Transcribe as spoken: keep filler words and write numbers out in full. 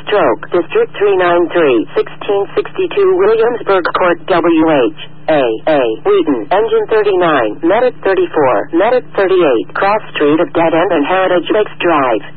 Stroke, District three ninety-three, sixteen sixty-two Williamsburg Court, W H A A Wheaton, Engine thirty-nine, Medic thirty-four, Medic thirty-eight, Cross Street of Dead End and Heritage Lakes Drive.